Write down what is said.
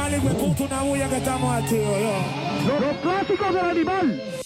animal y me puto una bulla que estamos activos, yo. Los clásicos del animal.